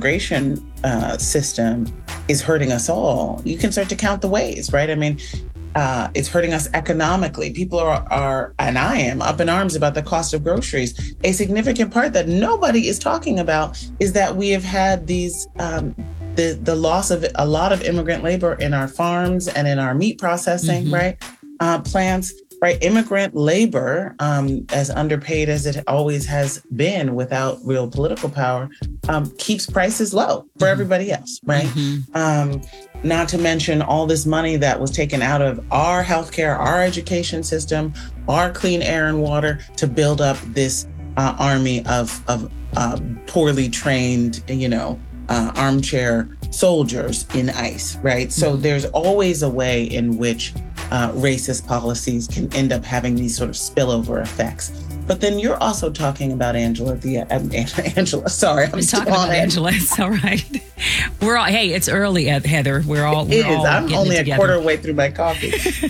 immigration system is hurting us all, you can start to count the ways, right? I mean, it's hurting us economically. People are, and I am, up in arms about the cost of groceries. A significant part that nobody is talking about is that we have had these, the loss of a lot of immigrant labor in our farms and in our meat processing, right? Plants, right? Immigrant labor, as underpaid as it always has been without real political power, keeps prices low for everybody else, right? Not to mention all this money that was taken out of our healthcare, our education system, our clean air and water to build up this army of poorly trained, armchair soldiers in ICE, right? So there's always a way in which racist policies can end up having these sort of spillover effects. But then you're also talking about Angela. Sorry, I'm talking about Angela. It's all right. Hey, it's early, Heather. I'm only a quarter way through my coffee.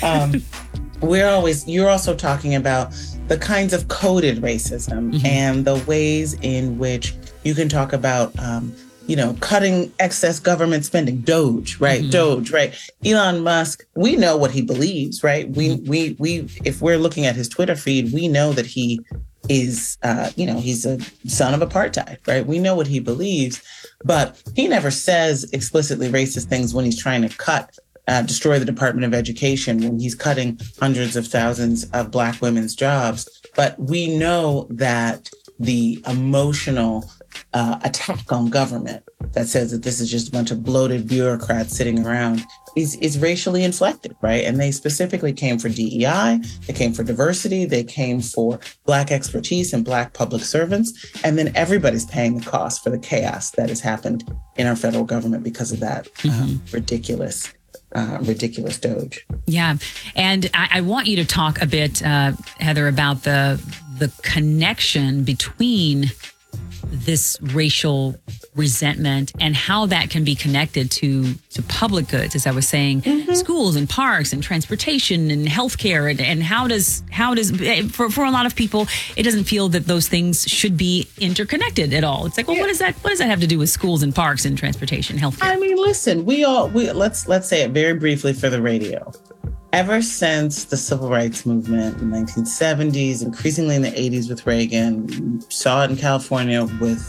You're also talking about the kinds of coded racism and the ways in which you can talk about, cutting excess government spending, DOGE, right? DOGE, right? Elon Musk, we know what he believes, right? We if we're looking at his Twitter feed, we know that he is, he's a son of apartheid, right? We know what he believes, but he never says explicitly racist things when he's trying to destroy the Department of Education, when he's cutting hundreds of thousands of Black women's jobs. But we know that the emotional attack on government that says that this is just a bunch of bloated bureaucrats sitting around is racially inflected, right? And they specifically came for DEI, they came for diversity, they came for Black expertise and Black public servants. And then everybody's paying the cost for the chaos that has happened in our federal government because of that ridiculous DOGE. Yeah. And I want you to talk a bit, Heather, about the connection between this racial resentment and how that can be connected to public goods, as I was saying, schools and parks and transportation and healthcare. And how does for a lot of people, it doesn't feel that those things should be interconnected at all. It's like, well, what does that have to do with schools and parks and transportation, healthcare? I mean, listen, let's say it very briefly for the radio. Ever since the civil rights movement in the 1970s, increasingly in the 80s with Reagan, saw it in California with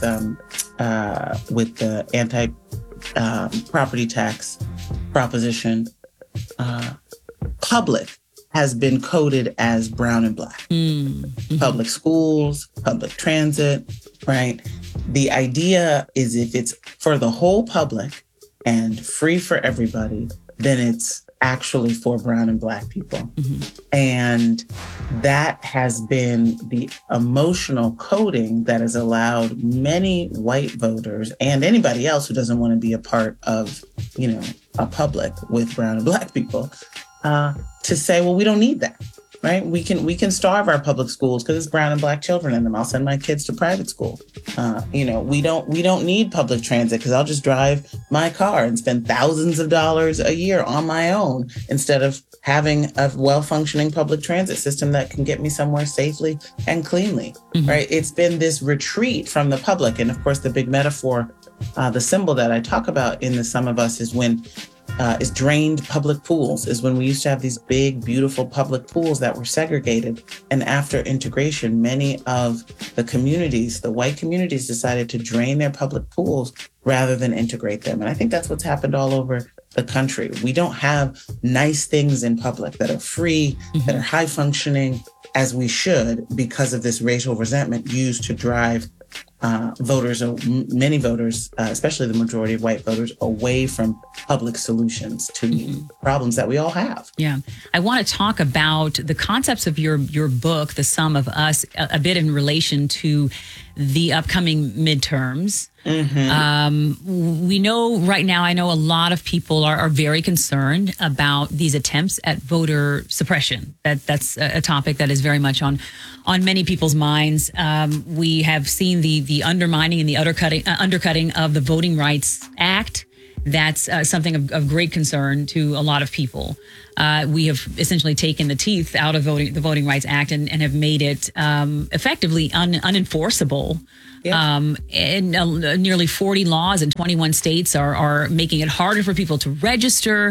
the anti-property tax proposition, public has been coded as brown and Black. Public schools, public transit, right? The idea is if it's for the whole public and free for everybody, then it's actually for brown and Black people. And that has been the emotional coding that has allowed many white voters and anybody else who doesn't want to be a part of, a public with brown and Black people to say, well, we don't need that. Right? We can starve our public schools because it's brown and Black children in them. I'll send my kids to private school. We don't need public transit because I'll just drive my car and spend thousands of dollars a year on my own instead of having a well-functioning public transit system that can get me somewhere safely and cleanly. Right? It's been this retreat from the public. And of course, the big metaphor, the symbol that I talk about in The Sum of Us is is drained public pools, is when we used to have these big, beautiful public pools that were segregated. And after integration, many of the communities, the white communities, decided to drain their public pools rather than integrate them. And I think that's what's happened all over the country. We don't have nice things in public that are free, that are high functioning as we should because of this racial resentment used to drive many voters, especially the majority of white voters, away from public solutions to problems that we all have. Yeah. I want to talk about the concepts of your book, The Sum of Us, a bit in relation to the upcoming midterms. We know right now, I know a lot of people are very concerned about these attempts at voter suppression. That's a topic that is very much on many people's minds. We have seen the undermining and the undercutting of the Voting Rights Act that's something of great concern to a lot of people. We have essentially taken the teeth out of the Voting Rights Act and have made it effectively unenforceable. Yeah. And nearly 40 laws in 21 states are making it harder for people to register.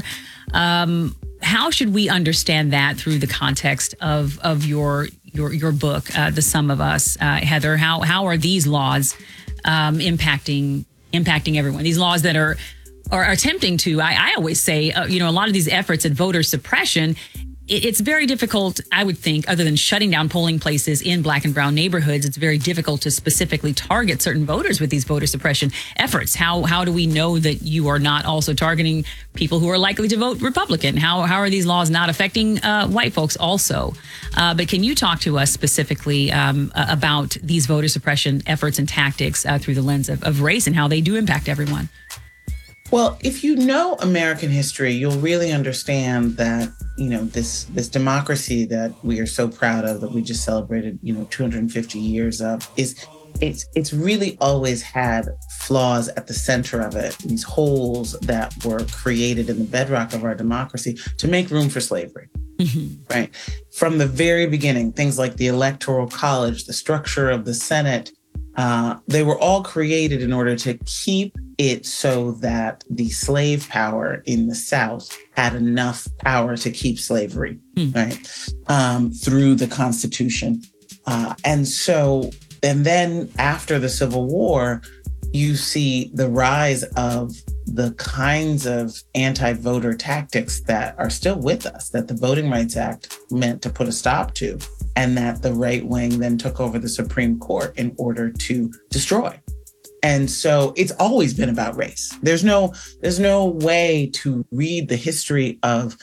How should we understand that through the context of your book, The Sum of Us, Heather? How are these laws impacting everyone? These laws that are attempting to, I always say, a lot of these efforts at voter suppression, it's very difficult, I would think, other than shutting down polling places in Black and brown neighborhoods, it's very difficult to specifically target certain voters with these voter suppression efforts. How do we know that you are not also targeting people who are likely to vote Republican? How are these laws not affecting white folks also? But can you talk to us specifically about these voter suppression efforts and tactics through the lens of race and how they do impact everyone? Well, if you know American history, you'll really understand that, this democracy that we are so proud of, that we just celebrated, 250 years of, it's really always had flaws at the center of it, these holes that were created in the bedrock of our democracy to make room for slavery. Mm-hmm. Right? From the very beginning, things like the Electoral College, the structure of the Senate, they were all created in order to keep it so that the slave power in the South had enough power to keep slavery, right, through the Constitution. And then after the Civil War, you see the rise of the kinds of anti-voter tactics that are still with us, that the Voting Rights Act meant to put a stop to, and that the right wing then took over the Supreme Court in order to destroy. And so it's always been about race. There's no way to read the history of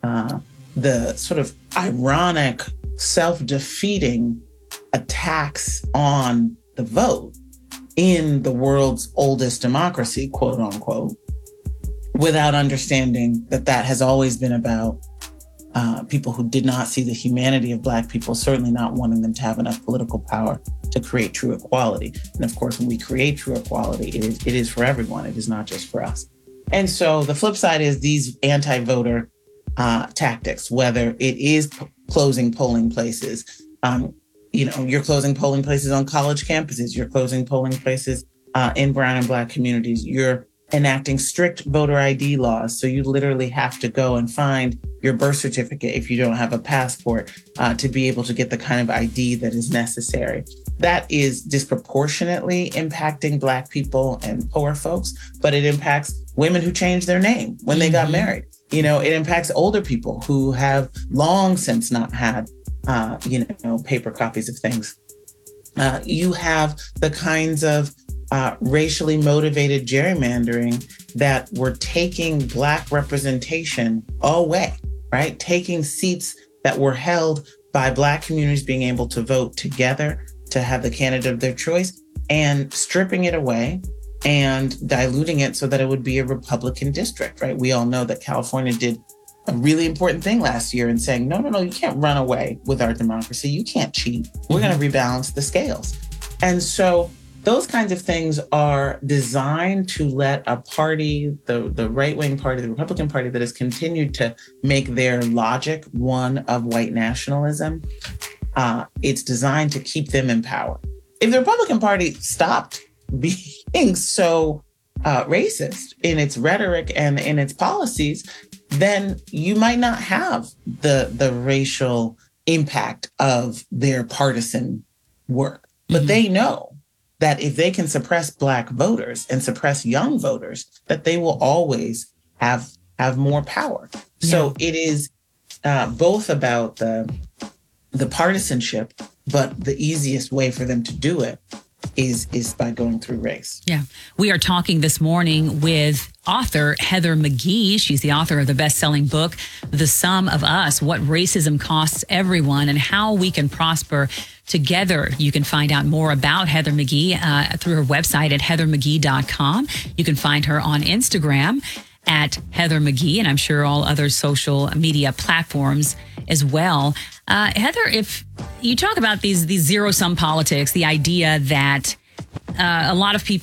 the sort of ironic, self-defeating attacks on the vote in the world's oldest democracy, quote unquote, without understanding that has always been about people who did not see the humanity of Black people, certainly not wanting them to have enough political power to create true equality. And of course, when we create true equality, it is for everyone. It is not just for us. And so the flip side is these anti-voter tactics, whether it is closing polling places. You're closing polling places on college campuses. You're closing polling places in brown and Black communities. You're enacting strict voter ID laws. So you literally have to go and find your birth certificate if you don't have a passport to be able to get the kind of ID that is necessary. That is disproportionately impacting Black people and poor folks, but it impacts women who changed their name when they got married. It impacts older people who have long since not had, paper copies of things. You have the kinds of racially motivated gerrymandering that were taking Black representation away, right? Taking seats that were held by Black communities being able to vote together to have the candidate of their choice and stripping it away and diluting it so that it would be a Republican district, right? We all know that California did a really important thing last year in saying, no, you can't run away with our democracy. You can't cheat. We're going to rebalance the scales. And so those kinds of things are designed to let a party, the right-wing party, the Republican Party that has continued to make their logic one of white nationalism, it's designed to keep them in power. If the Republican Party stopped being so racist in its rhetoric and in its policies, then you might not have the racial impact of their partisan work. But they know that if they can suppress Black voters and suppress young voters, that they will always have more power. Yeah. So it is both about the partisanship, but the easiest way for them to do it is by going through race. Yeah. We are talking this morning with author Heather McGhee. She's the author of the best-selling book, The Sum of Us, What Racism Costs Everyone and How We Can Prosper Together. You can find out more about Heather McGhee through her website at heathermcghee.com. You can find her on Instagram at Heather McGhee, and I'm sure all other social media platforms as well. Heather, if you talk about these zero-sum politics, the idea that a lot of people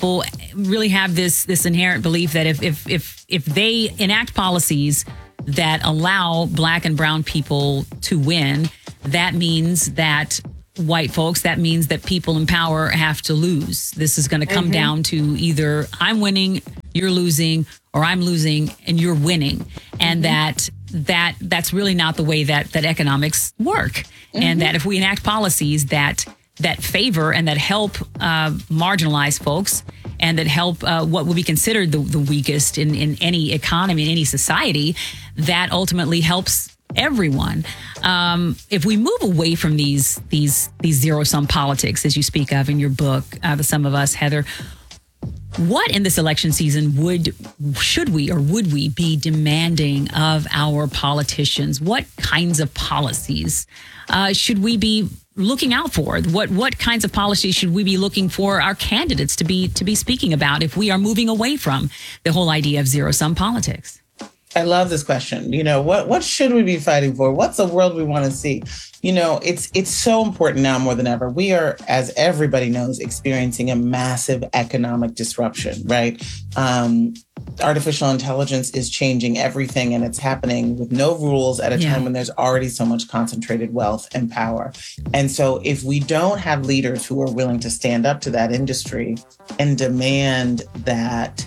really have this inherent belief that if they enact policies that allow Black and brown people to win, that means that white folks, that means that people in power have to lose. This is going to come down to either I'm winning, you're losing, or I'm losing and you're winning. And that's really not the way that economics work. And that if we enact policies that favor and that help marginalized folks and that help what would be considered the weakest in any economy, in any society, that ultimately helps everyone. If we move away from these zero-sum politics, as you speak of in your book, The Sum of Us, Heather, what in this election season should we be demanding of our politicians? What kinds of policies should we be looking out for? What kinds of policies should we be looking for our candidates to be speaking about if we are moving away from the whole idea of zero-sum politics? I love this question. What should we be fighting for? What's the world we want to see? It's so important now more than ever. We are, as everybody knows, experiencing a massive economic disruption, right? Artificial intelligence is changing everything, and it's happening with no rules at a time when there's already so much concentrated wealth and power. And so if we don't have leaders who are willing to stand up to that industry and demand that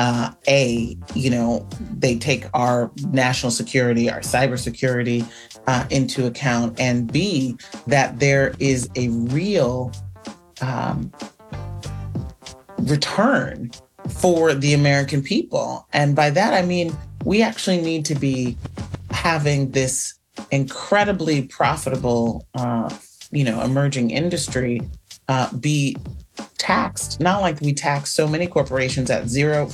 they take our national security, our cybersecurity into account, and B, that there is a real return for the American people. And by that, I mean, we actually need to be having this incredibly profitable, emerging industry be taxed, not like we tax so many corporations at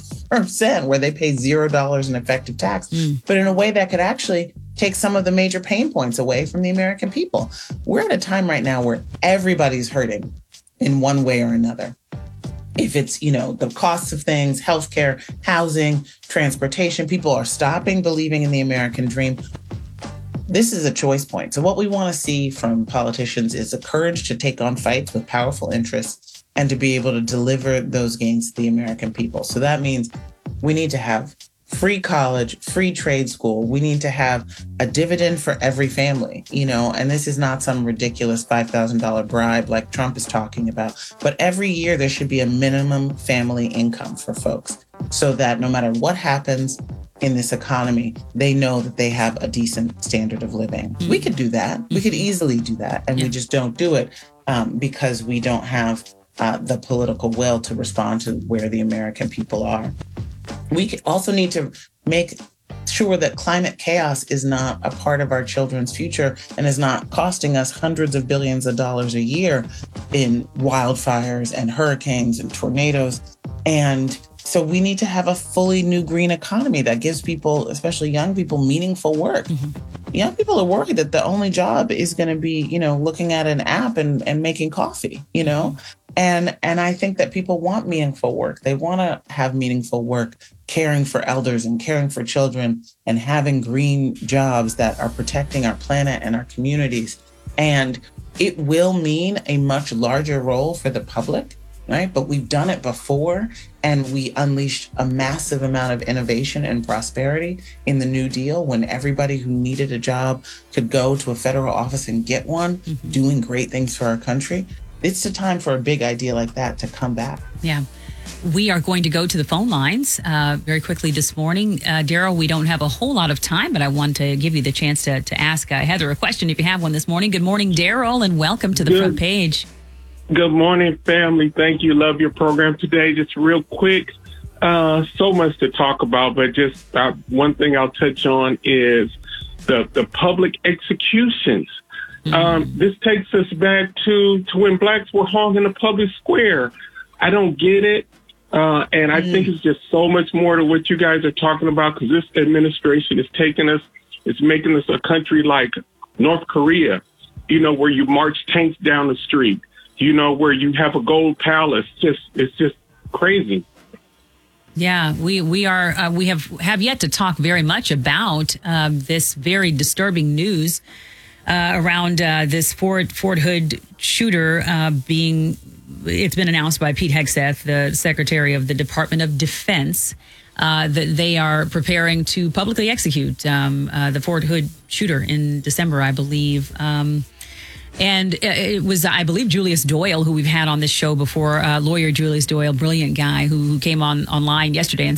0%, where they pay $0 in effective tax, but in a way that could actually take some of the major pain points away from the American people. We're at a time right now where everybody's hurting in one way or another. If it's, the costs of things, healthcare, housing, transportation, people are stopping believing in the American dream. This is a choice point. So what we want to see from politicians is the courage to take on fights with powerful interests and to be able to deliver those gains to the American people. So that means we need to have free college, free trade school. We need to have a dividend for every family, and this is not some ridiculous $5,000 bribe like Trump is talking about. But every year there should be a minimum family income for folks so that no matter what happens in this economy, they know that they have a decent standard of living. We could do that. We could easily do that. And we just don't do it because we don't have the political will to respond to where the American people are. We also need to make sure that climate chaos is not a part of our children's future and is not costing us hundreds of billions of dollars a year in wildfires and hurricanes and tornadoes. And so we need to have a fully new green economy that gives people, especially young people, meaningful work. Young people are worried that the only job is going to be, looking at an app and making coffee, And I think that people want meaningful work. They want to have meaningful work, caring for elders and caring for children and having green jobs that are protecting our planet and our communities. And it will mean a much larger role for the public, right? But we've done it before, and we unleashed a massive amount of innovation and prosperity in the New Deal when everybody who needed a job could go to a federal office and get one, doing great things for our country. It's the time for a big idea like that to come back. Yeah. We are going to go to the phone lines very quickly this morning. Daryl, we don't have a whole lot of time, but I want to give you the chance to ask Heather a question if you have one this morning. Good morning, Daryl, and welcome to the front page. Good morning, family. Thank you. Love your program today. Just real quick, so much to talk about, but just one thing I'll touch on is the public executions. This takes us back to when blacks were hung in the public square. I don't get it. And I think it's just so much more to what you guys are talking about, because this administration is it's making us a country like North Korea, where you march tanks down the street, where you have a gold palace. It's just crazy. Yeah, we have yet to talk very much about this very disturbing news around this Fort Hood shooter being it's been announced by Pete Hegseth, the Secretary of the Department of Defense, that they are preparing to publicly execute the Fort Hood shooter in December, I believe. And it was, I believe, Julius Doyle, who we've had on this show before, lawyer Julius Doyle, brilliant guy who came online yesterday and